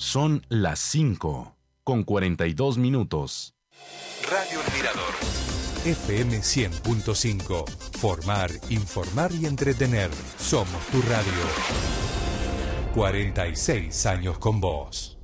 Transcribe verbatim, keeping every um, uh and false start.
Son las cinco, con cuarenta y dos minutos. Radio El Mirador. F M cien punto cinco. Formar, informar y entretener. Somos tu radio. cuarenta y seis años con vos.